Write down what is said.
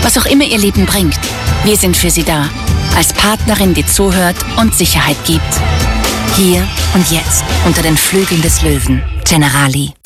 Was auch immer Ihr Leben bringt, wir sind für Sie da. Als Partnerin, die zuhört und Sicherheit gibt. Hier und jetzt, unter den Flügeln des Löwen. Generali.